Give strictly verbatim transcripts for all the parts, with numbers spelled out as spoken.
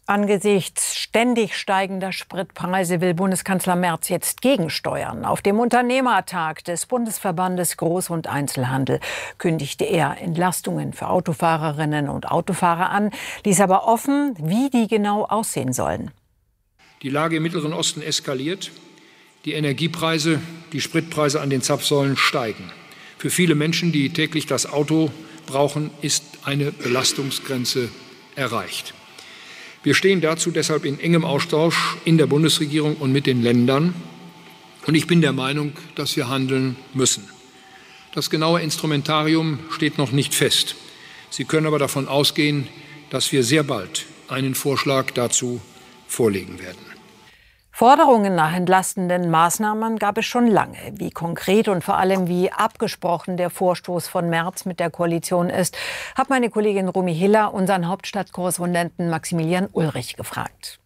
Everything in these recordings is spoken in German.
Angesichts ständig steigender Spritpreise will Bundeskanzler Merz jetzt gegensteuern. Auf dem Unternehmertag des Bundesverbandes Groß- und Einzelhandel kündigte er Entlastungen für Autofahrerinnen und Autofahrer an, ließ aber offen, wie die genau aussehen sollen. Die Lage im Mittleren Osten eskaliert. Die Energiepreise, die Spritpreise an den Zapfsäulen steigen. Für viele Menschen, die täglich das Auto brauchen, ist eine Belastungsgrenze erreicht. Wir stehen dazu deshalb in engem Austausch in der Bundesregierung und mit den Ländern. Und ich bin der Meinung, dass wir handeln müssen. Das genaue Instrumentarium steht noch nicht fest. Sie können aber davon ausgehen, dass wir sehr bald einen Vorschlag dazu vorlegen werden. Forderungen nach entlastenden Maßnahmen gab es schon lange. Wie konkret und vor allem wie abgesprochen der Vorstoß von Merz mit der Koalition ist, hat meine Kollegin Romy Hiller unseren Hauptstadtkorrespondenten Maximilian Ulrich gefragt.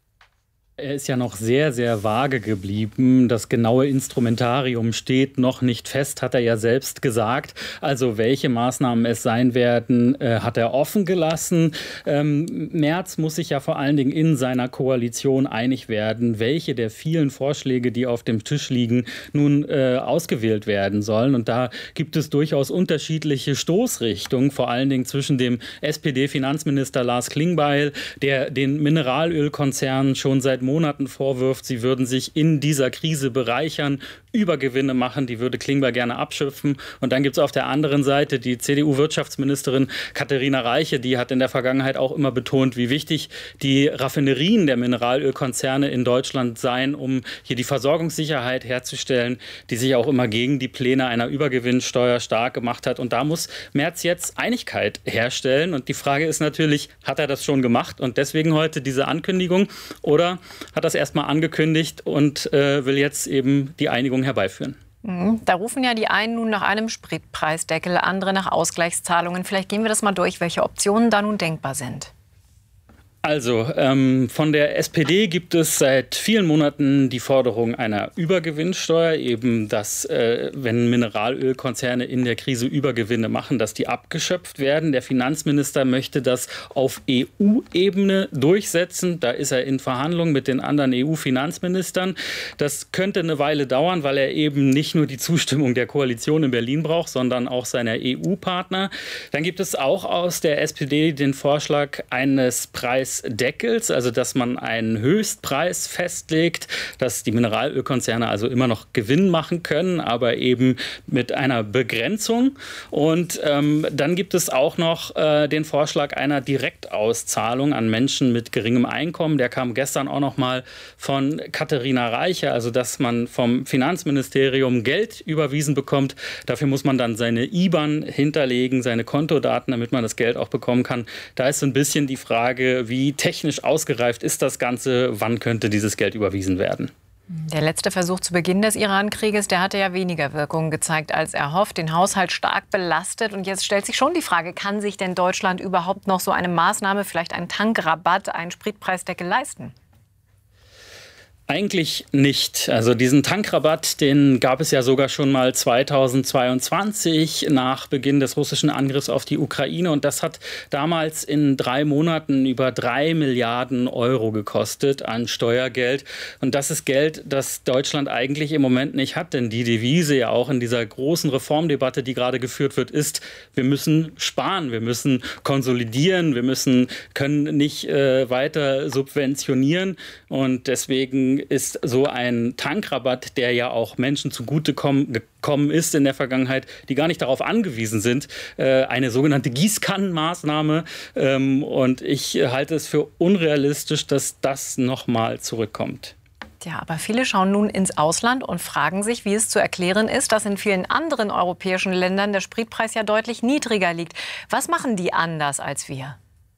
Er ist ja noch sehr, sehr vage geblieben. Das genaue Instrumentarium steht noch nicht fest, hat er ja selbst gesagt. Also welche Maßnahmen es sein werden, äh, hat er offen gelassen. Ähm, Merz muss sich ja vor allen Dingen in seiner Koalition einig werden, welche der vielen Vorschläge, die auf dem Tisch liegen, nun äh, ausgewählt werden sollen. Und da gibt es durchaus unterschiedliche Stoßrichtungen, vor allen Dingen zwischen dem S P D-Finanzminister Lars Klingbeil, der den Mineralölkonzernen schon seit Monaten vorwirft, sie würden sich in dieser Krise bereichern, Übergewinne machen, die würde Klingbeil gerne abschöpfen. Und dann gibt es auf der anderen Seite die C D U-Wirtschaftsministerin Katharina Reiche, die hat in der Vergangenheit auch immer betont, wie wichtig die Raffinerien der Mineralölkonzerne in Deutschland seien, um hier die Versorgungssicherheit herzustellen, die sich auch immer gegen die Pläne einer Übergewinnsteuer stark gemacht hat. Und da muss Merz jetzt Einigkeit herstellen. Und die Frage ist natürlich, hat er das schon gemacht und deswegen heute diese Ankündigung, oder hat er es erstmal angekündigt und äh, will jetzt eben die Einigung herbeiführen? Da rufen ja die einen nun nach einem Spritpreisdeckel, andere nach Ausgleichszahlungen. Vielleicht gehen wir das mal durch, welche Optionen da nun denkbar sind. Also ähm, von der S P D gibt es seit vielen Monaten die Forderung einer Übergewinnsteuer, eben dass, äh, wenn Mineralölkonzerne in der Krise Übergewinne machen, dass die abgeschöpft werden. Der Finanzminister möchte das auf E U-Ebene durchsetzen. Da ist er in Verhandlungen mit den anderen E U-Finanzministern. Das könnte eine Weile dauern, weil er eben nicht nur die Zustimmung der Koalition in Berlin braucht, sondern auch seiner E U-Partner. Dann gibt es auch aus der S P D den Vorschlag eines Preis Deckels, also dass man einen Höchstpreis festlegt, dass die Mineralölkonzerne also immer noch Gewinn machen können, aber eben mit einer Begrenzung. Und ähm, dann gibt es auch noch äh, den Vorschlag einer Direktauszahlung an Menschen mit geringem Einkommen. Der kam gestern auch noch mal von Katharina Reiche, also dass man vom Finanzministerium Geld überwiesen bekommt. Dafür muss man dann seine I B A N hinterlegen, seine Kontodaten, damit man das Geld auch bekommen kann. Da ist so ein bisschen die Frage, wie Wie technisch ausgereift ist das Ganze? Wann könnte dieses Geld überwiesen werden? Der letzte Versuch zu Beginn des Iran-Krieges, der hatte ja weniger Wirkung gezeigt als erhofft, den Haushalt stark belastet. Und jetzt stellt sich schon die Frage, kann sich denn Deutschland überhaupt noch so eine Maßnahme, vielleicht einen Tankrabatt, einen Spritpreisdeckel leisten? Eigentlich nicht. Also diesen Tankrabatt, den gab es ja sogar schon mal zweitausendzweiundzwanzig nach Beginn des russischen Angriffs auf die Ukraine. Und das hat damals in drei Monaten über drei Milliarden Euro gekostet an Steuergeld. Und das ist Geld, das Deutschland eigentlich im Moment nicht hat. Denn die Devise ja auch in dieser großen Reformdebatte, die gerade geführt wird, ist, wir müssen sparen, wir müssen konsolidieren, wir müssen, können nicht äh, weiter subventionieren. Und deswegen ist so ein Tankrabatt, der ja auch Menschen zugutekommen gekommen ist in der Vergangenheit, die gar nicht darauf angewiesen sind, eine sogenannte Gießkannenmaßnahme. Und ich halte es für unrealistisch, dass das nochmal zurückkommt. Ja, aber viele schauen nun ins Ausland und fragen sich, wie es zu erklären ist, dass in vielen anderen europäischen Ländern der Spritpreis ja deutlich niedriger liegt. Was machen die anders als wir?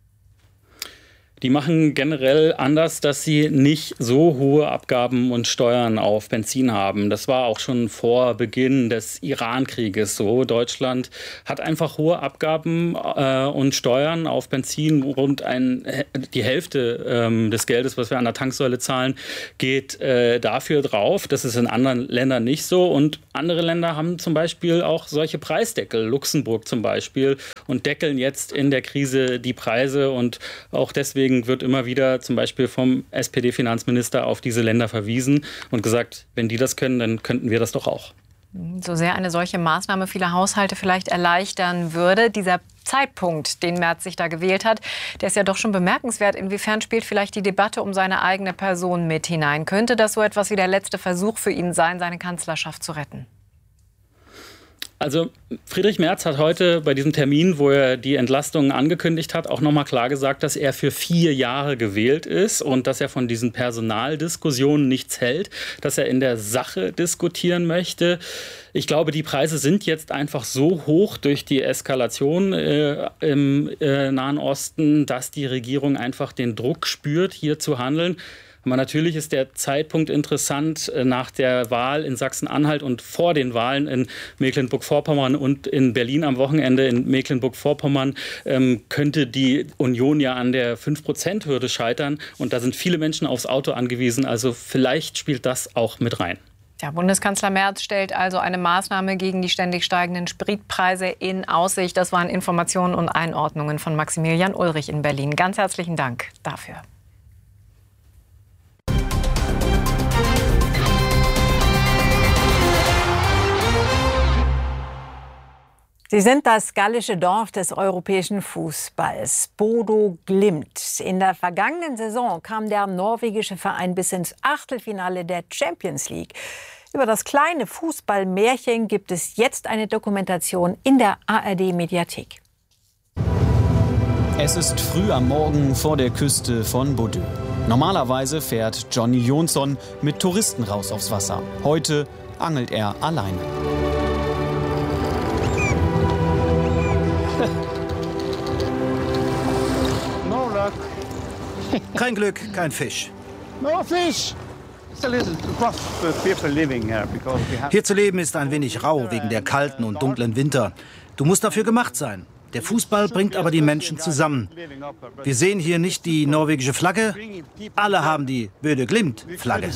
Die machen generell anders, dass sie nicht so hohe Abgaben und Steuern auf Benzin haben. Das war auch schon vor Beginn des Iran-Krieges so. Deutschland hat einfach hohe Abgaben äh, und Steuern auf Benzin. Rund ein, die Hälfte ähm, des Geldes, was wir an der Tanksäule zahlen, geht äh, dafür drauf. Das ist in anderen Ländern nicht so. Und andere Länder haben zum Beispiel auch solche Preisdeckel. Luxemburg zum Beispiel. Und deckeln jetzt in der Krise die Preise. Und auch deswegen Deswegen wird immer wieder zum Beispiel vom S P D-Finanzminister auf diese Länder verwiesen und gesagt, wenn die das können, dann könnten wir das doch auch. So sehr eine solche Maßnahme viele Haushalte vielleicht erleichtern würde, dieser Zeitpunkt, den Merz sich da gewählt hat, der ist ja doch schon bemerkenswert. Inwiefern spielt vielleicht die Debatte um seine eigene Person mit hinein? Könnte das so etwas wie der letzte Versuch für ihn sein, seine Kanzlerschaft zu retten? Also Friedrich Merz hat heute bei diesem Termin, wo er die Entlastungen angekündigt hat, auch noch mal klar gesagt, dass er für vier Jahre gewählt ist und dass er von diesen Personaldiskussionen nichts hält, dass er in der Sache diskutieren möchte. Ich glaube, die Preise sind jetzt einfach so hoch durch die Eskalation äh, im äh, Nahen Osten, dass die Regierung einfach den Druck spürt, hier zu handeln. Aber natürlich ist der Zeitpunkt interessant nach der Wahl in Sachsen-Anhalt und vor den Wahlen in Mecklenburg-Vorpommern und in Berlin am Wochenende in Mecklenburg-Vorpommern ähm, könnte die Union ja an der fünf Prozent Hürde scheitern. Und da sind viele Menschen aufs Auto angewiesen. Also vielleicht spielt das auch mit rein. Ja, Bundeskanzler Merz stellt also eine Maßnahme gegen die ständig steigenden Spritpreise in Aussicht. Das waren Informationen und Einordnungen von Maximilian Ulrich in Berlin. Ganz herzlichen Dank dafür. Sie sind das gallische Dorf des europäischen Fußballs, Bodo Glimt. In der vergangenen Saison kam der norwegische Verein bis ins Achtelfinale der Champions League. Über das kleine Fußballmärchen gibt es jetzt eine Dokumentation in der A R D-Mediathek. Es ist früh am Morgen vor der Küste von Bodø. Normalerweise fährt Johnny Jonsson mit Touristen raus aufs Wasser. Heute angelt er alleine. Kein Glück, kein Fisch. No fish. Hier zu leben ist ein wenig rau wegen der kalten und dunklen Winter. Du musst dafür gemacht sein. Der Fußball bringt aber die Menschen zusammen. Wir sehen hier nicht die norwegische Flagge. Alle haben die Bodo Glimt-Flagge.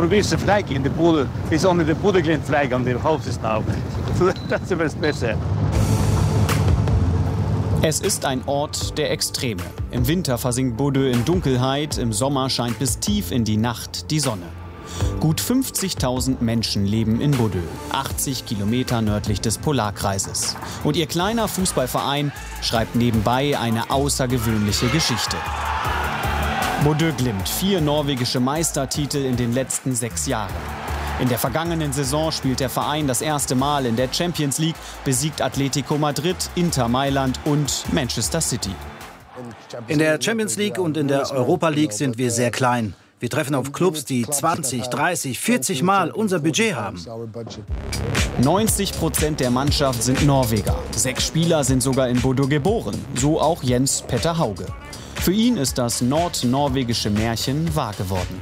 Es ist ein Ort der Extreme. Im Winter versinkt Bodø in Dunkelheit, im Sommer scheint bis tief in die Nacht die Sonne. Gut fünfzigtausend Menschen leben in Bodø, achtzig Kilometer nördlich des Polarkreises. Und ihr kleiner Fußballverein schreibt nebenbei eine außergewöhnliche Geschichte. Bodo Glimt, vier norwegische Meistertitel in den letzten sechs Jahren. In der vergangenen Saison spielt der Verein das erste Mal in der Champions League, besiegt Atletico Madrid, Inter Mailand und Manchester City. In der Champions League und in der Europa League sind wir sehr klein. Wir treffen auf Clubs, die zwanzig, dreißig, vierzig Mal unser Budget haben. neunzig Prozent der Mannschaft sind Norweger. Sechs Spieler sind sogar in Bodø geboren, so auch Jens Petter Hauge. Für ihn ist das nordnorwegische Märchen wahr geworden.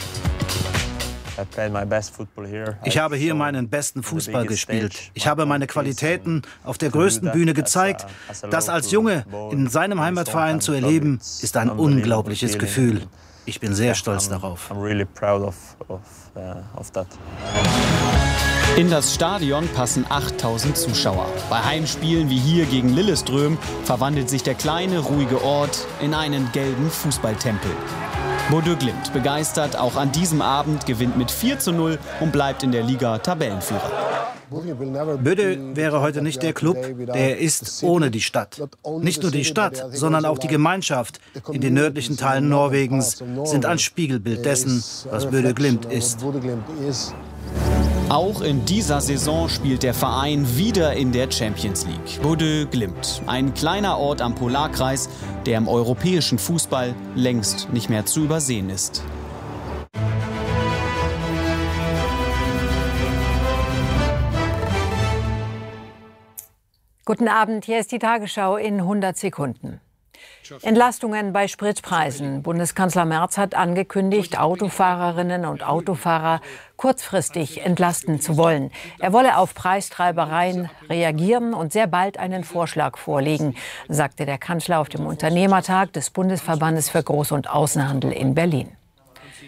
Ich habe hier meinen besten Fußball gespielt. Ich habe meine Qualitäten auf der größten Bühne gezeigt. Das als Junge in seinem Heimatverein zu erleben, ist ein unglaubliches Gefühl. Ich bin sehr stolz darauf. In das Stadion passen achttausend Zuschauer. Bei Heimspielen wie hier gegen Lillestrøm verwandelt sich der kleine, ruhige Ort in einen gelben Fußballtempel. Bodo Glimt begeistert auch an diesem Abend, gewinnt mit vier zu null und bleibt in der Liga Tabellenführer. Bodø wäre heute nicht der Club, der er ist ohne die Stadt. Nicht nur die Stadt, sondern auch die Gemeinschaft in den nördlichen Teilen Norwegens sind ein Spiegelbild dessen, was Bodo Glimt ist. Auch in dieser Saison spielt der Verein wieder in der Champions League. Bodo Glimt, ein kleiner Ort am Polarkreis, der im europäischen Fußball längst nicht mehr zu übersehen ist. Guten Abend, hier ist die Tagesschau in hundert Sekunden. Entlastungen bei Spritpreisen. Bundeskanzler Merz hat angekündigt, Autofahrerinnen und Autofahrer kurzfristig entlasten zu wollen. Er wolle auf Preistreibereien reagieren und sehr bald einen Vorschlag vorlegen, sagte der Kanzler auf dem Unternehmertag des Bundesverbandes für Groß- und Außenhandel in Berlin.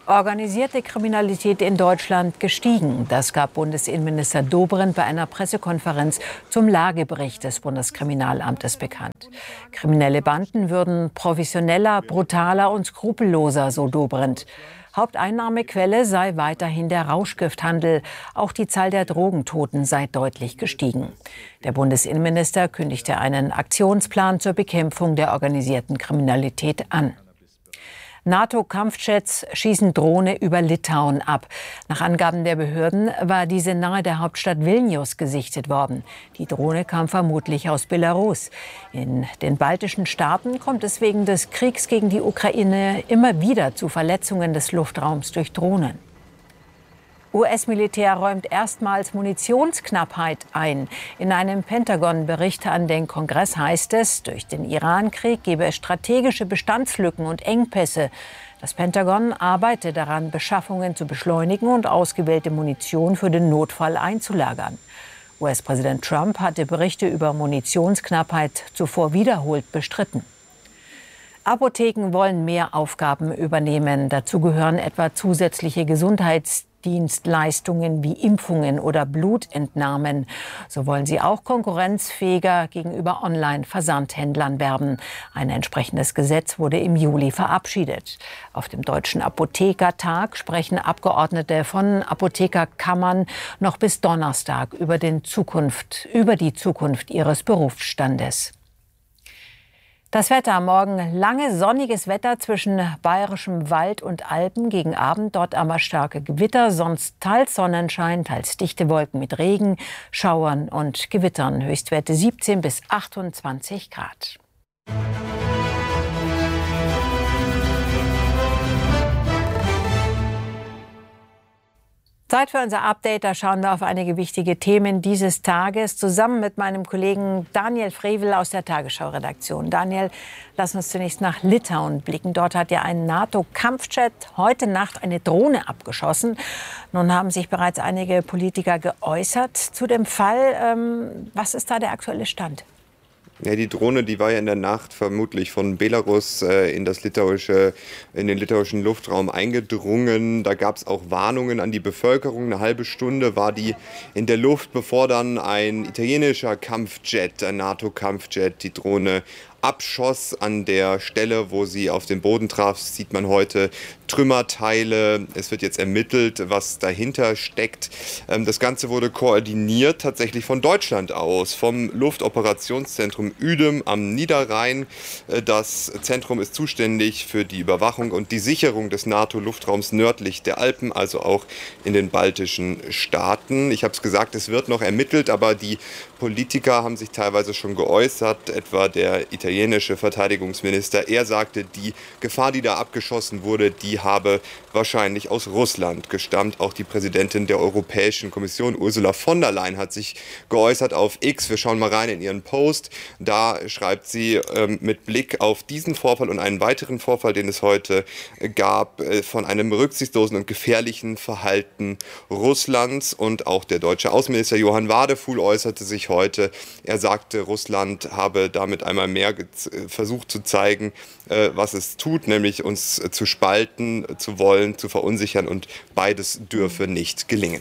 Organisierte Kriminalität in Deutschland gestiegen. Das gab Bundesinnenminister Dobrindt bei einer Pressekonferenz zum Lagebericht des Bundeskriminalamtes bekannt. Kriminelle Banden würden professioneller, brutaler und skrupelloser, so Dobrindt. Haupteinnahmequelle sei weiterhin der Rauschgifthandel. Auch die Zahl der Drogentoten sei deutlich gestiegen. Der Bundesinnenminister kündigte einen Aktionsplan zur Bekämpfung der organisierten Kriminalität an. NATO-Kampfjets schießen Drohne über Litauen ab. Nach Angaben der Behörden war diese nahe der Hauptstadt Vilnius gesichtet worden. Die Drohne kam vermutlich aus Belarus. In den baltischen Staaten kommt es wegen des Kriegs gegen die Ukraine immer wieder zu Verletzungen des Luftraums durch Drohnen. U S-Militär räumt erstmals Munitionsknappheit ein. In einem Pentagon-Bericht an den Kongress heißt es, durch den Iran-Krieg gebe es strategische Bestandslücken und Engpässe. Das Pentagon arbeite daran, Beschaffungen zu beschleunigen und ausgewählte Munition für den Notfall einzulagern. U S-Präsident Trump hatte Berichte über Munitionsknappheit zuvor wiederholt bestritten. Apotheken wollen mehr Aufgaben übernehmen. Dazu gehören etwa zusätzliche Gesundheitsdienstleistungen wie Impfungen oder Blutentnahmen. So wollen sie auch konkurrenzfähiger gegenüber Online-Versandhändlern werden. Ein entsprechendes Gesetz wurde im Juli verabschiedet. Auf dem Deutschen Apothekertag sprechen Abgeordnete von Apothekerkammern noch bis Donnerstag über, den Zukunft, über die Zukunft ihres Berufsstandes. Das Wetter morgen: lange sonniges Wetter zwischen bayerischem Wald und Alpen, gegen Abend dort aber starke Gewitter, sonst teils Sonnenschein, teils dichte Wolken mit Regen, Schauern und Gewittern. Höchstwerte siebzehn bis achtundzwanzig Grad. Zeit für unser Update. Da schauen wir auf einige wichtige Themen dieses Tages zusammen mit meinem Kollegen Daniel Frevel aus der Tagesschau-Redaktion. Daniel, lass uns zunächst nach Litauen blicken. Dort hat ja ein NATO-Kampfjet heute Nacht eine Drohne abgeschossen. Nun haben sich bereits einige Politiker geäußert zu dem Fall. Ähm, was ist da der aktuelle Stand? Ja, die Drohne, die war ja in der Nacht vermutlich von Belarus äh, in das litauische, in den litauischen Luftraum eingedrungen. Da gab es auch Warnungen an die Bevölkerung. Eine halbe Stunde war die in der Luft, bevor dann ein italienischer Kampfjet, ein NATO-Kampfjet, die Drohne abschoss. An der Stelle, wo sie auf den Boden traf, sieht man heute Trümmerteile. Es wird jetzt ermittelt, was dahinter steckt. Das Ganze wurde koordiniert tatsächlich von Deutschland aus, vom Luftoperationszentrum Uedem am Niederrhein. Das Zentrum ist zuständig für die Überwachung und die Sicherung des NATO-Luftraums nördlich der Alpen, also auch in den baltischen Staaten. Ich habe es gesagt, es wird noch ermittelt, aber die Politiker haben sich teilweise schon geäußert, etwa der italienische Verteidigungsminister. Er sagte, die Gefahr, die da abgeschossen wurde, die habe wahrscheinlich aus Russland gestammt. Auch die Präsidentin der Europäischen Kommission, Ursula von der Leyen, hat sich geäußert auf X. Wir schauen mal rein in ihren Post. Da schreibt sie ähm, mit Blick auf diesen Vorfall und einen weiteren Vorfall, den es heute gab, äh, von einem rücksichtslosen und gefährlichen Verhalten Russlands. Und auch der deutsche Außenminister Johann Wadefuhl äußerte sich heute. Er sagte, Russland habe damit einmal mehr versucht zu zeigen, äh, was es tut, nämlich uns äh, zu spalten, zu wollen, zu verunsichern, und beides dürfe nicht gelingen.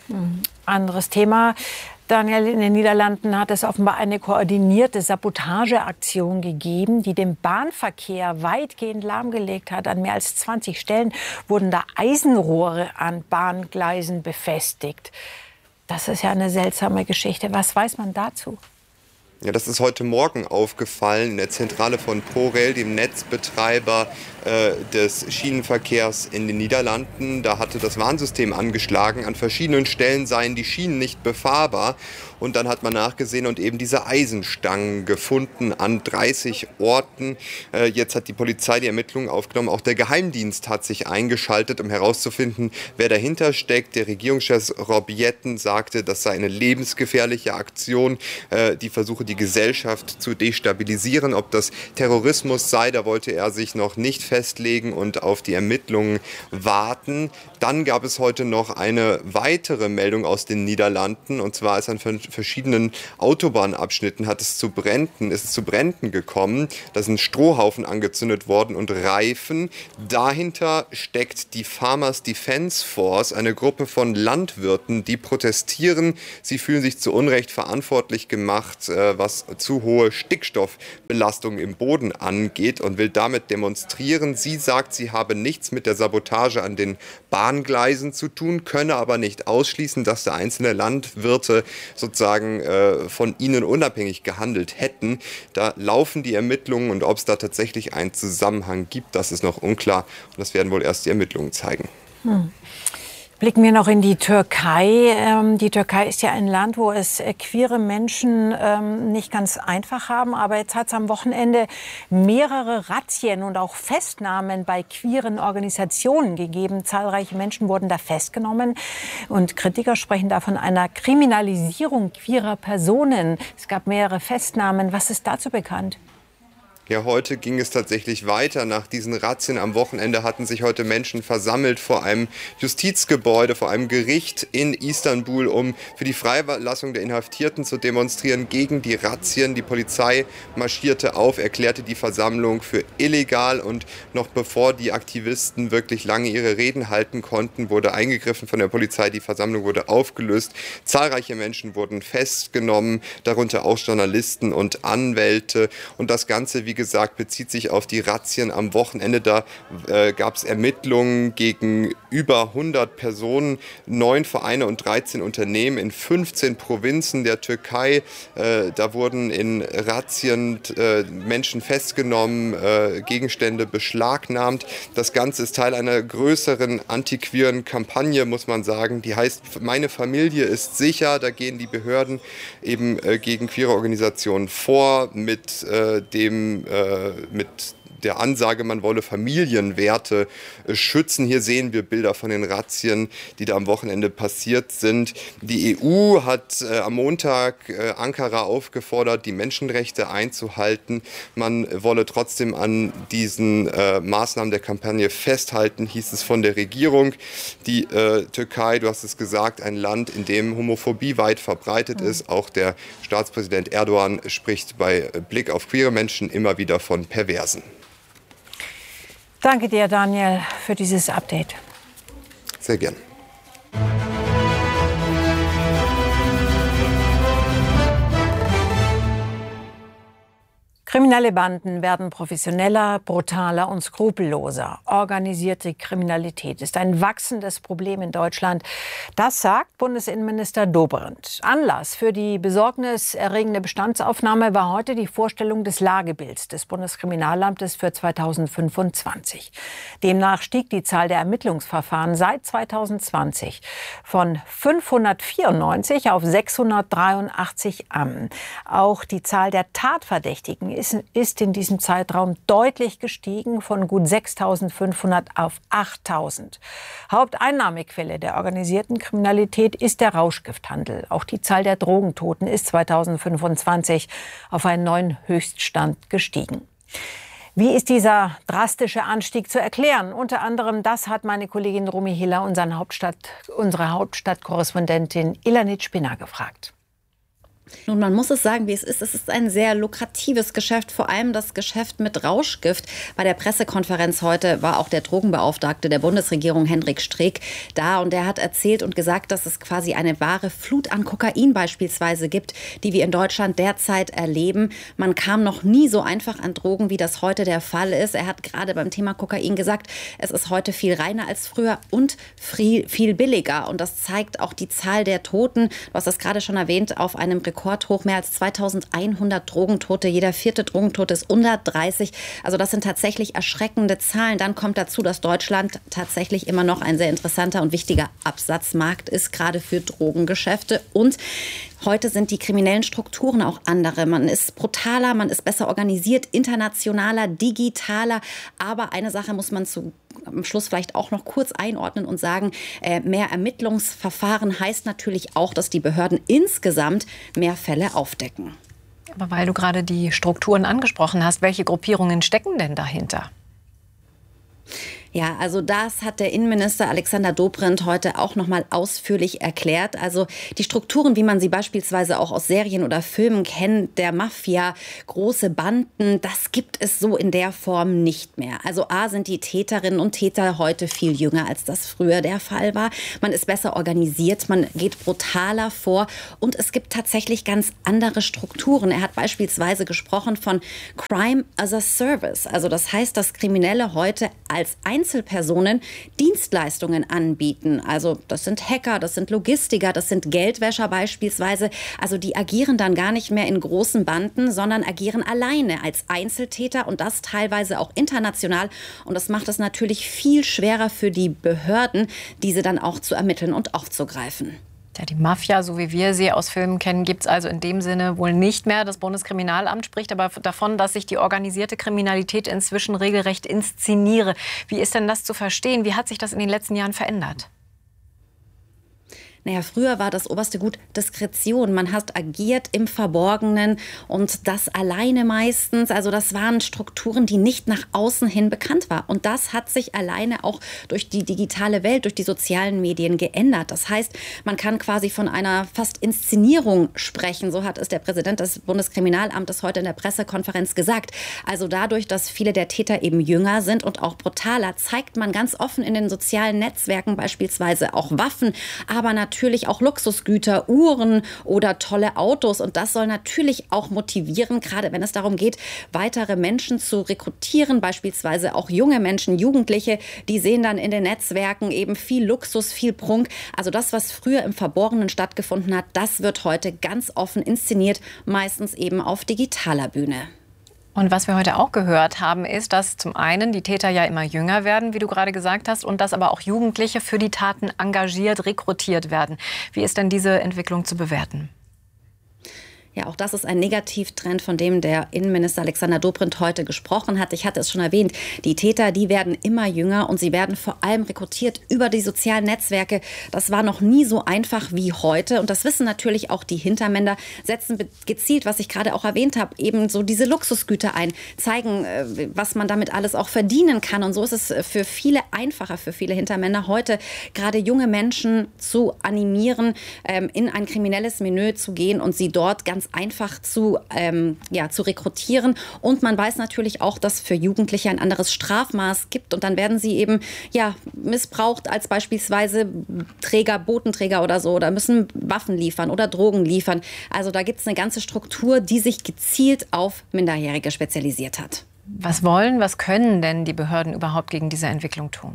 Anderes Thema. Daniel, in den Niederlanden hat es offenbar eine koordinierte Sabotageaktion gegeben, die den Bahnverkehr weitgehend lahmgelegt hat. An mehr als zwanzig Stellen wurden da Eisenrohre an Bahngleisen befestigt. Das ist ja eine seltsame Geschichte. Was weiß man dazu? Ja, das ist heute Morgen aufgefallen in der Zentrale von ProRail, dem Netzbetreiber äh, des Schienenverkehrs in den Niederlanden. Da hatte das Warnsystem angeschlagen. An verschiedenen Stellen seien die Schienen nicht befahrbar. Und dann hat man nachgesehen und eben diese Eisenstangen gefunden an dreißig Orten. Äh, jetzt hat die Polizei die Ermittlungen aufgenommen. Auch der Geheimdienst hat sich eingeschaltet, um herauszufinden, wer dahinter steckt. Der Regierungschef Rob Jetten sagte, das sei eine lebensgefährliche Aktion, äh, die versuche, die Gesellschaft zu destabilisieren. Ob das Terrorismus sei, da wollte er sich noch nicht festlegen und auf die Ermittlungen warten. Dann gab es heute noch eine weitere Meldung aus den Niederlanden. Und zwar ist ein verschiedenen Autobahnabschnitten hat es zu Bränden, ist es zu Bränden gekommen. Da sind Strohhaufen angezündet worden und Reifen. Dahinter steckt die Farmers Defence Force, eine Gruppe von Landwirten, die protestieren. Sie fühlen sich zu Unrecht verantwortlich gemacht, was zu hohe Stickstoffbelastung im Boden angeht, und will damit demonstrieren. Sie sagt, sie habe nichts mit der Sabotage an den Bahngleisen zu tun, könne aber nicht ausschließen, dass da einzelne Landwirte sozusagen äh, von ihnen unabhängig gehandelt hätten. Da laufen die Ermittlungen, und ob es da tatsächlich einen Zusammenhang gibt, das ist noch unklar, und das werden wohl erst die Ermittlungen zeigen. Hm. Blicken wir noch in die Türkei. Ähm, die Türkei ist ja ein Land, wo es äh, queere Menschen ähm, nicht ganz einfach haben. Aber jetzt hat es am Wochenende mehrere Razzien und auch Festnahmen bei queeren Organisationen gegeben. Zahlreiche Menschen wurden da festgenommen. Und Kritiker sprechen da von einer Kriminalisierung queerer Personen. Es gab mehrere Festnahmen. Was ist dazu bekannt? Ja, heute ging es tatsächlich weiter. Nach diesen Razzien am Wochenende hatten sich heute Menschen versammelt vor einem Justizgebäude, vor einem Gericht in Istanbul, um für die Freilassung der Inhaftierten zu demonstrieren gegen die Razzien. Die Polizei marschierte auf, erklärte die Versammlung für illegal, und noch bevor die Aktivisten wirklich lange ihre Reden halten konnten, wurde eingegriffen von der Polizei. Die Versammlung wurde aufgelöst. Zahlreiche Menschen wurden festgenommen, darunter auch Journalisten und Anwälte, und das Ganze, wie Wie gesagt, bezieht sich auf die Razzien am Wochenende. Da äh, gab es Ermittlungen gegen über hundert Personen, neun Vereine und dreizehn Unternehmen in fünfzehn Provinzen der Türkei. Äh, da wurden in Razzien äh, Menschen festgenommen, äh, Gegenstände beschlagnahmt. Das Ganze ist Teil einer größeren antiqueeren Kampagne, muss man sagen. Die heißt "Meine Familie ist sicher". Da gehen die Behörden eben äh, gegen queere Organisationen vor mit äh, dem mit der Ansage, man wolle Familienwerte schützen. Hier sehen wir Bilder von den Razzien, die da am Wochenende passiert sind. Die E U hat äh, am Montag äh, Ankara aufgefordert, die Menschenrechte einzuhalten. Man wolle trotzdem an diesen äh, Maßnahmen der Kampagne festhalten, hieß es von der Regierung. Die äh, Türkei, du hast es gesagt, ein Land, in dem Homophobie weit verbreitet mhm. ist. Auch der Staatspräsident Erdogan spricht bei Blick auf queere Menschen immer wieder von Perversen. Danke dir, Daniel, für dieses Update. Sehr gern. Kriminelle Banden werden professioneller, brutaler und skrupelloser. Organisierte Kriminalität ist ein wachsendes Problem in Deutschland. Das sagt Bundesinnenminister Dobrindt. Anlass für die besorgniserregende Bestandsaufnahme war heute die Vorstellung des Lagebilds des Bundeskriminalamtes für zweitausendfünfundzwanzig. Demnach stieg die Zahl der Ermittlungsverfahren seit zweitausendzwanzig von fünfhundertvierundneunzig auf sechshundertdreiundachtzig an. Auch die Zahl der Tatverdächtigen ist ist in diesem Zeitraum deutlich gestiegen, von gut sechstausendfünfhundert auf achttausend. Haupteinnahmequelle der organisierten Kriminalität ist der Rauschgifthandel. Auch die Zahl der Drogentoten ist zweitausendfünfundzwanzig auf einen neuen Höchststand gestiegen. Wie ist dieser drastische Anstieg zu erklären? Unter anderem das hat meine Kollegin Romy Hiller, unsere Hauptstadt, unsere Hauptstadtkorrespondentin Ilanit Spinner gefragt. Nun, man muss es sagen, wie es ist. Es ist ein sehr lukratives Geschäft, vor allem das Geschäft mit Rauschgift. Bei der Pressekonferenz heute war auch der Drogenbeauftragte der Bundesregierung, Hendrik Streeck, da. Und der hat erzählt und gesagt, dass es quasi eine wahre Flut an Kokain beispielsweise gibt, die wir in Deutschland derzeit erleben. Man kam noch nie so einfach an Drogen, wie das heute der Fall ist. Er hat gerade beim Thema Kokain gesagt, es ist heute viel reiner als früher und viel, viel billiger. Und das zeigt auch die Zahl der Toten. Du hast das gerade schon erwähnt, auf einem Rekordhoch, mehr als zweitausendeinhundert Drogentote. Jeder vierte Drogentote ist unter dreißig. Also das sind tatsächlich erschreckende Zahlen. Dann kommt dazu, dass Deutschland tatsächlich immer noch ein sehr interessanter und wichtiger Absatzmarkt ist, gerade für Drogengeschäfte. Und heute sind die kriminellen Strukturen auch andere. Man ist brutaler, man ist besser organisiert, internationaler, digitaler. Aber eine Sache muss man zu am Schluss vielleicht auch noch kurz einordnen und sagen, äh, mehr Ermittlungsverfahren heißt natürlich auch, dass die Behörden insgesamt mehr Fälle aufdecken. Aber weil du gerade die Strukturen angesprochen hast, welche Gruppierungen stecken denn dahinter? Ja, also das hat der Innenminister Alexander Dobrindt heute auch noch mal ausführlich erklärt. Also die Strukturen, wie man sie beispielsweise auch aus Serien oder Filmen kennt, der Mafia, große Banden, das gibt es so in der Form nicht mehr. Also A, sind die Täterinnen und Täter heute viel jünger, als das früher der Fall war. Man ist besser organisiert, man geht brutaler vor und es gibt tatsächlich ganz andere Strukturen. Er hat beispielsweise gesprochen von Crime as a Service. Also das heißt, dass Kriminelle heute als Einzelpersonen Dienstleistungen anbieten. Also das sind Hacker, das sind Logistiker, das sind Geldwäscher beispielsweise. Also die agieren dann gar nicht mehr in großen Banden, sondern agieren alleine als Einzeltäter und das teilweise auch international. Und das macht es natürlich viel schwerer für die Behörden, diese dann auch zu ermitteln und aufzugreifen. Ja, die Mafia, so wie wir sie aus Filmen kennen, gibt es also in dem Sinne wohl nicht mehr. Das Bundeskriminalamt spricht aber davon, dass sich die organisierte Kriminalität inzwischen regelrecht inszeniere. Wie ist denn das zu verstehen? Wie hat sich das in den letzten Jahren verändert? Naja, früher war das oberste Gut Diskretion. Man hat agiert im Verborgenen und das alleine meistens. Also das waren Strukturen, die nicht nach außen hin bekannt waren. Und das hat sich alleine auch durch die digitale Welt, durch die sozialen Medien geändert. Das heißt, man kann quasi von einer fast Inszenierung sprechen. So hat es der Präsident des Bundeskriminalamtes heute in der Pressekonferenz gesagt. Also dadurch, dass viele der Täter eben jünger sind und auch brutaler, zeigt man ganz offen in den sozialen Netzwerken beispielsweise auch Waffen, aber natürlich Natürlich auch Luxusgüter, Uhren oder tolle Autos. Und das soll natürlich auch motivieren, gerade wenn es darum geht, weitere Menschen zu rekrutieren, beispielsweise auch junge Menschen, Jugendliche, die sehen dann in den Netzwerken eben viel Luxus, viel Prunk. Also das, was früher im Verborgenen stattgefunden hat, das wird heute ganz offen inszeniert, meistens eben auf digitaler Bühne. Und was wir heute auch gehört haben, ist, dass zum einen die Täter ja immer jünger werden, wie du gerade gesagt hast, und dass aber auch Jugendliche für die Taten engagiert, rekrutiert werden. Wie ist denn diese Entwicklung zu bewerten? Ja, auch das ist ein Negativtrend, von dem der Innenminister Alexander Dobrindt heute gesprochen hat. Ich hatte es schon erwähnt, die Täter, die werden immer jünger und sie werden vor allem rekrutiert über die sozialen Netzwerke. Das war noch nie so einfach wie heute und das wissen natürlich auch die Hintermänner, setzen gezielt, was ich gerade auch erwähnt habe, eben so diese Luxusgüter ein, zeigen, was man damit alles auch verdienen kann. Und so ist es für viele einfacher, für viele Hintermänner heute, gerade junge Menschen zu animieren, in ein kriminelles Milieu zu gehen und sie dort ganz einfach zu, ähm, ja, zu rekrutieren. Und man weiß natürlich auch, dass für Jugendliche ein anderes Strafmaß gibt. Und dann werden sie eben ja, missbraucht als beispielsweise Träger, Botenträger oder so. Oder müssen Waffen liefern oder Drogen liefern. Also da gibt es eine ganze Struktur, die sich gezielt auf Minderjährige spezialisiert hat. Was wollen, was können denn die Behörden überhaupt gegen diese Entwicklung tun?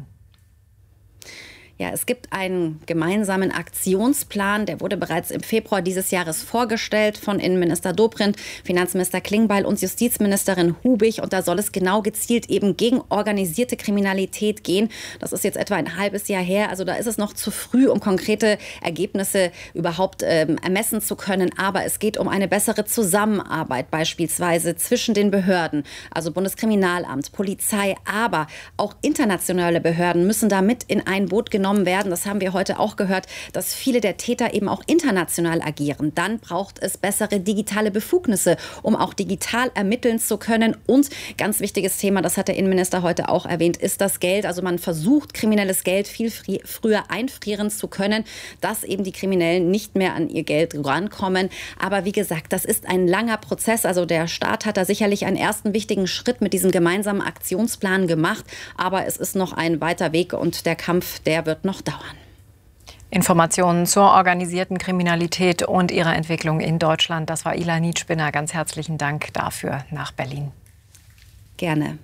Ja, es gibt einen gemeinsamen Aktionsplan, der wurde bereits im Februar dieses Jahres vorgestellt von Innenminister Dobrindt, Finanzminister Klingbeil und Justizministerin Hubig. Und da soll es genau gezielt eben gegen organisierte Kriminalität gehen. Das ist jetzt etwa ein halbes Jahr her. Also da ist es noch zu früh, um konkrete Ergebnisse überhaupt ähm, ermessen zu können. Aber es geht um eine bessere Zusammenarbeit beispielsweise zwischen den Behörden, also Bundeskriminalamt, Polizei, aber auch internationale Behörden müssen da mit in ein Boot genommen werden. Das haben wir heute auch gehört, dass viele der Täter eben auch international agieren. Dann braucht es bessere digitale Befugnisse, um auch digital ermitteln zu können. Und ganz wichtiges Thema, das hat der Innenminister heute auch erwähnt, ist das Geld. Also man versucht, kriminelles Geld viel früher einfrieren zu können, dass eben die Kriminellen nicht mehr an ihr Geld rankommen. Aber wie gesagt, das ist ein langer Prozess. Also der Staat hat da sicherlich einen ersten wichtigen Schritt mit diesem gemeinsamen Aktionsplan gemacht. Aber es ist noch ein weiter Weg und der Kampf, der wird noch dauern. Informationen zur organisierten Kriminalität und ihrer Entwicklung in Deutschland. Das war Ila Nietspinner. Ganz herzlichen Dank dafür nach Berlin. Gerne.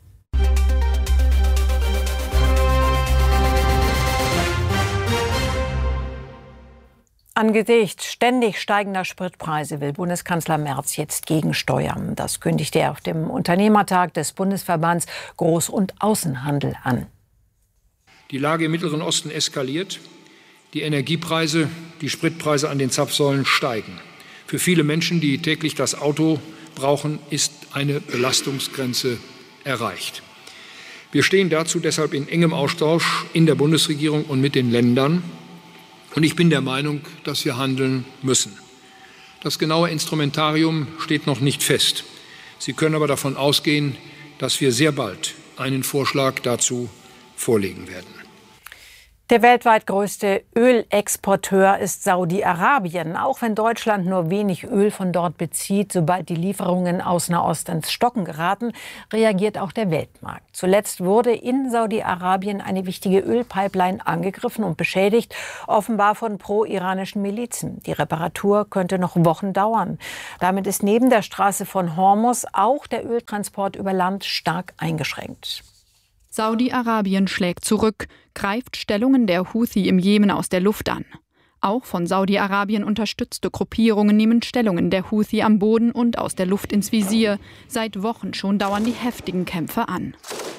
Angesichts ständig steigender Spritpreise will Bundeskanzler Merz jetzt gegensteuern. Das kündigte er auf dem Unternehmertag des Bundesverbands Groß- und Außenhandel an. Die Lage im Mittleren Osten eskaliert. Die Energiepreise, die Spritpreise an den Zapfsäulen steigen. Für viele Menschen, die täglich das Auto brauchen, ist eine Belastungsgrenze erreicht. Wir stehen dazu deshalb in engem Austausch in der Bundesregierung und mit den Ländern. Und ich bin der Meinung, dass wir handeln müssen. Das genaue Instrumentarium steht noch nicht fest. Sie können aber davon ausgehen, dass wir sehr bald einen Vorschlag dazu vorlegen werden. Der weltweit größte Ölexporteur ist Saudi-Arabien. Auch wenn Deutschland nur wenig Öl von dort bezieht, sobald die Lieferungen aus Nahost ins Stocken geraten, reagiert auch der Weltmarkt. Zuletzt wurde in Saudi-Arabien eine wichtige Ölpipeline angegriffen und beschädigt, offenbar von pro-iranischen Milizen. Die Reparatur könnte noch Wochen dauern. Damit ist neben der Straße von Hormuz auch der Öltransport über Land stark eingeschränkt. Saudi-Arabien schlägt zurück, greift Stellungen der Houthi im Jemen aus der Luft an. Auch von Saudi-Arabien unterstützte Gruppierungen nehmen Stellungen der Houthi am Boden und aus der Luft ins Visier. Seit Wochen schon dauern die heftigen Kämpfe an.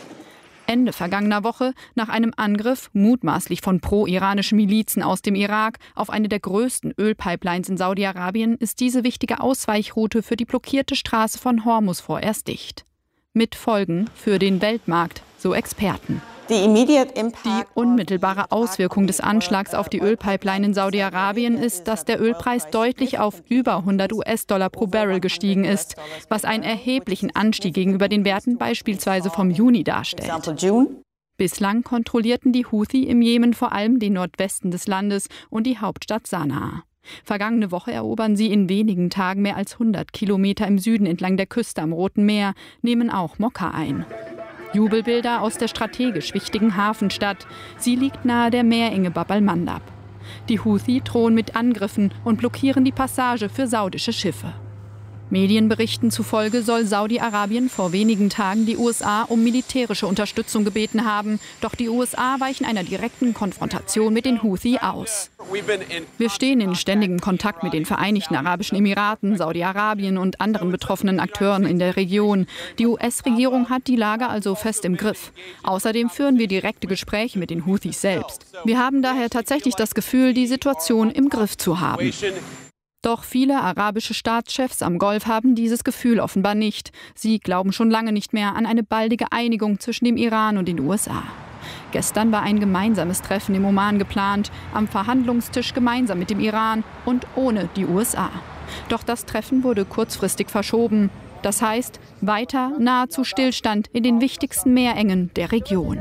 Ende vergangener Woche, nach einem Angriff, mutmaßlich von pro-iranischen Milizen aus dem Irak, auf eine der größten Ölpipelines in Saudi-Arabien, ist diese wichtige Ausweichroute für die blockierte Straße von Hormuz vorerst dicht. Mit Folgen für den Weltmarkt, so Experten. Die unmittelbare Auswirkung des Anschlags auf die Ölpipeline in Saudi-Arabien ist, dass der Ölpreis deutlich auf über hundert US-Dollar pro Barrel gestiegen ist, was einen erheblichen Anstieg gegenüber den Werten beispielsweise vom Juni darstellt. Bislang kontrollierten die Houthi im Jemen vor allem den Nordwesten des Landes und die Hauptstadt Sanaa. Vergangene Woche erobern sie in wenigen Tagen mehr als hundert Kilometer im Süden entlang der Küste am Roten Meer, nehmen auch Mokka ein. Jubelbilder aus der strategisch wichtigen Hafenstadt. Sie liegt nahe der Meerenge Bab al-Mandab. Die Houthi drohen mit Angriffen und blockieren die Passage für saudische Schiffe. Medienberichten zufolge soll Saudi-Arabien vor wenigen Tagen die U S A um militärische Unterstützung gebeten haben. Doch die U S A weichen einer direkten Konfrontation mit den Houthi aus. Wir stehen in ständigem Kontakt mit den Vereinigten Arabischen Emiraten, Saudi-Arabien und anderen betroffenen Akteuren in der Region. Die U S-Regierung hat die Lage also fest im Griff. Außerdem führen wir direkte Gespräche mit den Houthis selbst. Wir haben daher tatsächlich das Gefühl, die Situation im Griff zu haben. Doch viele arabische Staatschefs am Golf haben dieses Gefühl offenbar nicht. Sie glauben schon lange nicht mehr an eine baldige Einigung zwischen dem Iran und den U S A. Gestern war ein gemeinsames Treffen im Oman geplant, am Verhandlungstisch gemeinsam mit dem Iran und ohne die U S A. Doch das Treffen wurde kurzfristig verschoben. Das heißt, weiter nahezu Stillstand in den wichtigsten Meerengen der Region.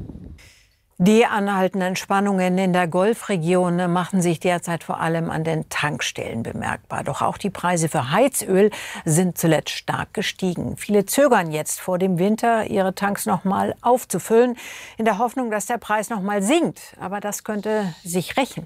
Die anhaltenden Spannungen in der Golfregion machen sich derzeit vor allem an den Tankstellen bemerkbar. Doch auch die Preise für Heizöl sind zuletzt stark gestiegen. Viele zögern jetzt vor dem Winter, ihre Tanks noch mal aufzufüllen, in der Hoffnung, dass der Preis noch mal sinkt. Aber das könnte sich rächen.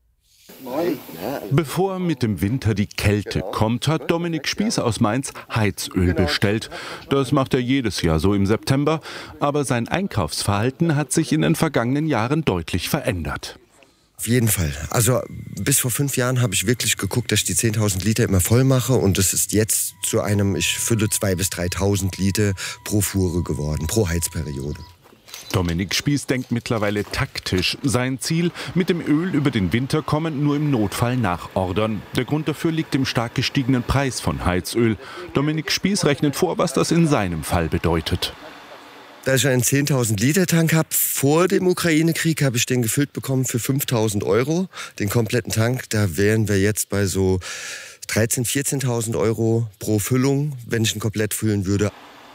Bevor mit dem Winter die Kälte kommt, hat Dominik Spieß aus Mainz Heizöl bestellt. Das macht er jedes Jahr so im September. Aber sein Einkaufsverhalten hat sich in den vergangenen Jahren deutlich verändert. Auf jeden Fall. Also bis vor fünf Jahren habe ich wirklich geguckt, dass ich die zehntausend Liter immer voll mache. Und das ist jetzt zu einem, ich fülle zweitausend bis dreitausend Liter pro Fuhre geworden, pro Heizperiode. Dominik Spieß denkt mittlerweile taktisch. Sein Ziel, mit dem Öl über den Winter kommen, nur im Notfall nachordern. Der Grund dafür liegt im stark gestiegenen Preis von Heizöl. Dominik Spieß rechnet vor, was das in seinem Fall bedeutet. Da ich einen zehntausend Liter Tank habe, vor dem Ukraine-Krieg habe ich den gefüllt bekommen für fünftausend Euro. Den kompletten Tank, da wären wir jetzt bei so dreizehn-, vierzehntausend Euro pro Füllung, wenn ich ihn komplett füllen würde.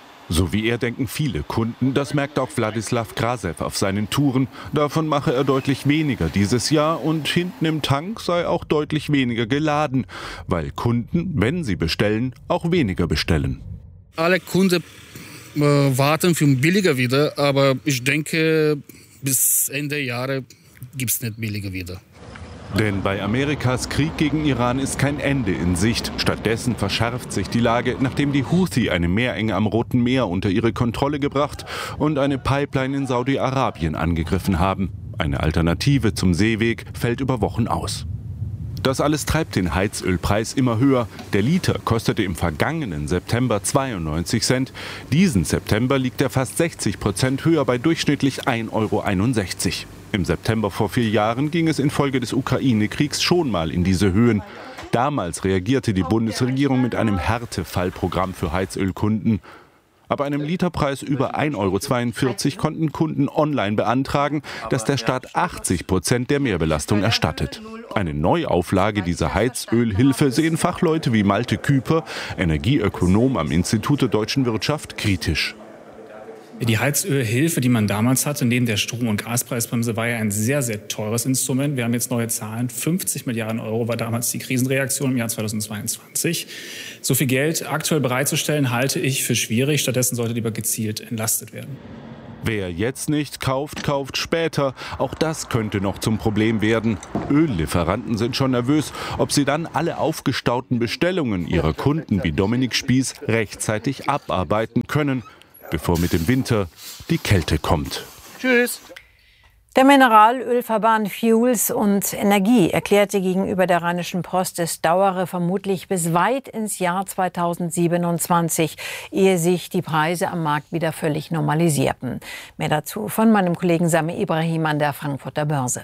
So wie er denken viele Kunden, das merkt auch Wladislav Krasew auf seinen Touren. Davon mache er deutlich weniger dieses Jahr und hinten im Tank sei auch deutlich weniger geladen, weil Kunden, wenn sie bestellen, auch weniger bestellen. Alle Kunden äh, warten für billiger wieder, aber ich denke, bis Ende Jahre gibt es nicht billiger wieder. Denn bei Amerikas Krieg gegen Iran ist kein Ende in Sicht. Stattdessen verschärft sich die Lage, nachdem die Houthi eine Meerenge am Roten Meer unter ihre Kontrolle gebracht und eine Pipeline in Saudi-Arabien angegriffen haben. Eine Alternative zum Seeweg fällt über Wochen aus. Das alles treibt den Heizölpreis immer höher. Der Liter kostete im vergangenen September zweiundneunzig Cent. Diesen September liegt er fast sechzig Prozent höher bei durchschnittlich ein Euro einundsechzig. Im September vor vier Jahren ging es infolge des Ukraine-Kriegs schon mal in diese Höhen. Damals reagierte die Bundesregierung mit einem Härtefallprogramm für Heizölkunden. Ab einem Literpreis über ein Euro zweiundvierzig konnten Kunden online beantragen, dass der Staat achtzig Prozent der Mehrbelastung erstattet. Eine Neuauflage dieser Heizölhilfe sehen Fachleute wie Malte Küper, Energieökonom am Institut der Deutschen Wirtschaft, kritisch. Die Heizölhilfe, die man damals hatte, neben der Strom- und Gaspreisbremse, war ja ein sehr, sehr teures Instrument. Wir haben jetzt neue Zahlen. fünfzig Milliarden Euro war damals die Krisenreaktion im Jahr zweitausendzweiundzwanzig. So viel Geld aktuell bereitzustellen, halte ich für schwierig. Stattdessen sollte lieber gezielt entlastet werden. Wer jetzt nicht kauft, kauft später. Auch das könnte noch zum Problem werden. Öllieferanten sind schon nervös, ob sie dann alle aufgestauten Bestellungen ihrer Kunden wie Dominik Spieß rechtzeitig abarbeiten können, bevor mit dem Winter die Kälte kommt. Tschüss. Der Mineralölverband Fuels und Energie erklärte gegenüber der Rheinischen Post, es dauere vermutlich bis weit ins Jahr zweitausendsiebenundzwanzig, ehe sich die Preise am Markt wieder völlig normalisierten. Mehr dazu von meinem Kollegen Sami Ibrahim an der Frankfurter Börse.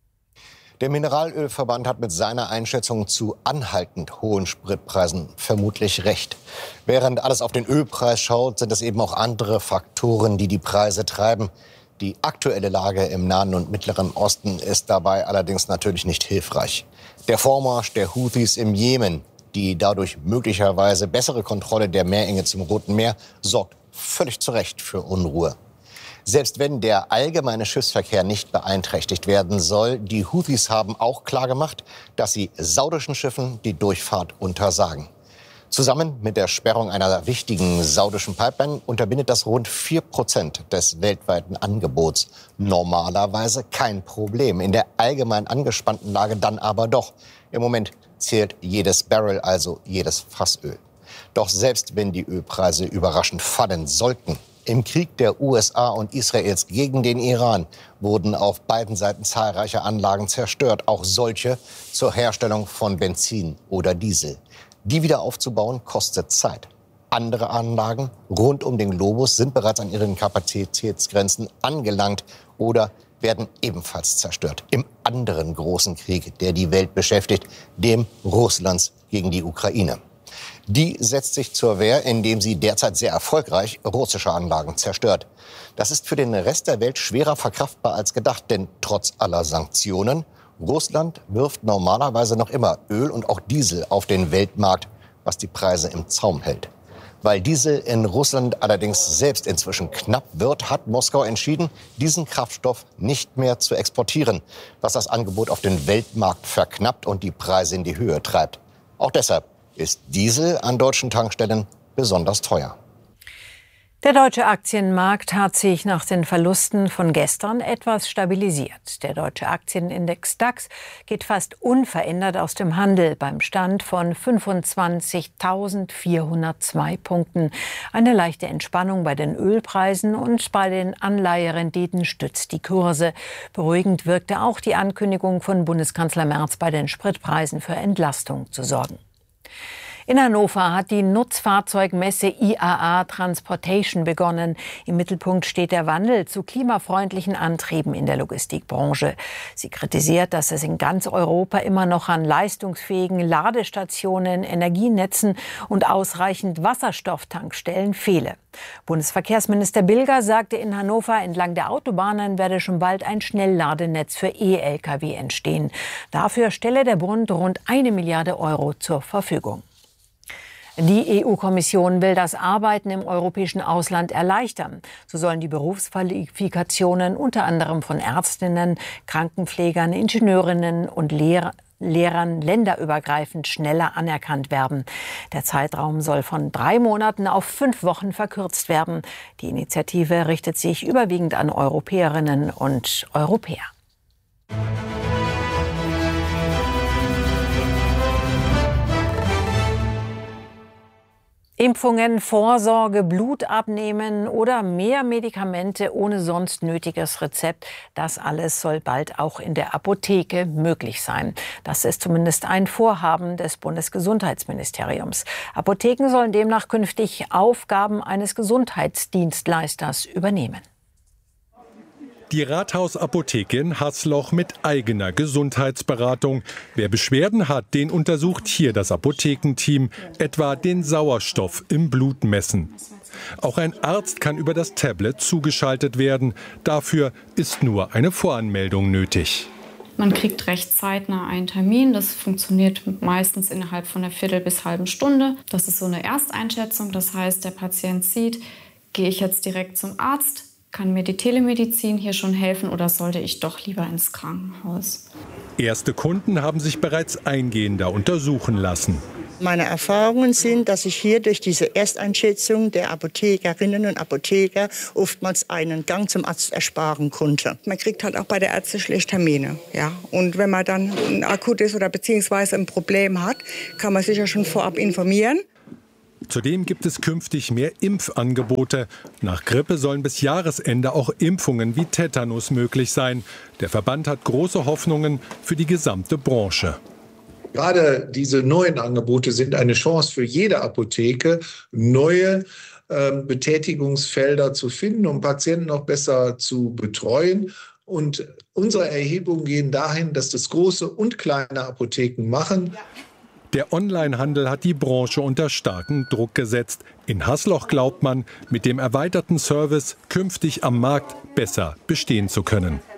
Der Mineralölverband hat mit seiner Einschätzung zu anhaltend hohen Spritpreisen vermutlich recht. Während alles auf den Ölpreis schaut, sind es eben auch andere Faktoren, die die Preise treiben. Die aktuelle Lage im Nahen und Mittleren Osten ist dabei allerdings natürlich nicht hilfreich. Der Vormarsch der Houthis im Jemen, die dadurch möglicherweise bessere Kontrolle der Meerenge zum Roten Meer, sorgt völlig zu Recht für Unruhe. Selbst wenn der allgemeine Schiffsverkehr nicht beeinträchtigt werden soll, die Houthis haben auch klargemacht, dass sie saudischen Schiffen die Durchfahrt untersagen. Zusammen mit der Sperrung einer wichtigen saudischen Pipeline unterbindet das rund vier Prozent des weltweiten Angebots. Normalerweise kein Problem. In der allgemein angespannten Lage dann aber doch. Im Moment zählt jedes Barrel, also jedes Fassöl. Doch selbst wenn die Ölpreise überraschend fallen sollten, im Krieg der U S A und Israels gegen den Iran wurden auf beiden Seiten zahlreiche Anlagen zerstört, auch solche zur Herstellung von Benzin oder Diesel. Die wieder aufzubauen kostet Zeit. Andere Anlagen rund um den Globus sind bereits an ihren Kapazitätsgrenzen angelangt oder werden ebenfalls zerstört. Im anderen großen Krieg, der die Welt beschäftigt, dem Russlands gegen die Ukraine. Die setzt sich zur Wehr, indem sie derzeit sehr erfolgreich russische Anlagen zerstört. Das ist für den Rest der Welt schwerer verkraftbar als gedacht, denn trotz aller Sanktionen, Russland wirft normalerweise noch immer Öl und auch Diesel auf den Weltmarkt, was die Preise im Zaum hält. Weil Diesel in Russland allerdings selbst inzwischen knapp wird, hat Moskau entschieden, diesen Kraftstoff nicht mehr zu exportieren, was das Angebot auf den Weltmarkt verknappt und die Preise in die Höhe treibt. Auch deshalb ist Diesel an deutschen Tankstellen besonders teuer. Der deutsche Aktienmarkt hat sich nach den Verlusten von gestern etwas stabilisiert. Der deutsche Aktienindex DAX geht fast unverändert aus dem Handel beim Stand von fünfundzwanzigtausendvierhundertzwei Punkten. Eine leichte Entspannung bei den Ölpreisen und bei den Anleiherenditen stützt die Kurse. Beruhigend wirkte auch die Ankündigung von Bundeskanzler Merz, bei den Spritpreisen für Entlastung zu sorgen. In Hannover hat die Nutzfahrzeugmesse I A A Transportation begonnen. Im Mittelpunkt steht der Wandel zu klimafreundlichen Antrieben in der Logistikbranche. Sie kritisiert, dass es in ganz Europa immer noch an leistungsfähigen Ladestationen, Energienetzen und ausreichend Wasserstofftankstellen fehle. Bundesverkehrsminister Bilger sagte in Hannover, entlang der Autobahnen werde schon bald ein Schnellladenetz für E-L K W entstehen. Dafür stelle der Bund rund eine Milliarde Euro zur Verfügung. Die E U-Kommission will das Arbeiten im europäischen Ausland erleichtern. So sollen die Berufsqualifikationen unter anderem von Ärztinnen, Krankenpflegern, Ingenieurinnen und Lehrer Lehrern länderübergreifend schneller anerkannt werden. Der Zeitraum soll von drei Monaten auf fünf Wochen verkürzt werden. Die Initiative richtet sich überwiegend an Europäerinnen und Europäer. Impfungen, Vorsorge, Blut abnehmen oder mehr Medikamente ohne sonst nötiges Rezept, das alles soll bald auch in der Apotheke möglich sein. Das ist zumindest ein Vorhaben des Bundesgesundheitsministeriums. Apotheken sollen demnach künftig Aufgaben eines Gesundheitsdienstleisters übernehmen. Die Rathausapotheke in Haßloch mit eigener Gesundheitsberatung. Wer Beschwerden hat, den untersucht hier das Apothekenteam, etwa den Sauerstoff im Blut messen. Auch ein Arzt kann über das Tablet zugeschaltet werden. Dafür ist nur eine Voranmeldung nötig. Man kriegt recht zeitnah einen Termin. Das funktioniert meistens innerhalb von einer Viertel bis halben Stunde. Das ist so eine Ersteinschätzung. Das heißt, der Patient sieht, gehe ich jetzt direkt zum Arzt? Kann mir die Telemedizin hier schon helfen oder sollte ich doch lieber ins Krankenhaus? Erste Kunden haben sich bereits eingehender untersuchen lassen. Meine Erfahrungen sind, dass ich hier durch diese Ersteinschätzung der Apothekerinnen und Apotheker oftmals einen Gang zum Arzt ersparen konnte. Man kriegt halt auch bei der Ärzte schlecht Termine. Ja? Und wenn man dann ein akutes oder beziehungsweise ein Problem hat, kann man sich ja schon vorab informieren. Zudem gibt es künftig mehr Impfangebote. Nach Grippe sollen bis Jahresende auch Impfungen wie Tetanus möglich sein. Der Verband hat große Hoffnungen für die gesamte Branche. Gerade diese neuen Angebote sind eine Chance für jede Apotheke, neue äh, Betätigungsfelder zu finden, um Patienten noch besser zu betreuen. Und unsere Erhebungen gehen dahin, dass das große und kleine Apotheken machen. Der Onlinehandel hat die Branche unter starken Druck gesetzt. In Hasloch glaubt man, mit dem erweiterten Service künftig am Markt besser bestehen zu können.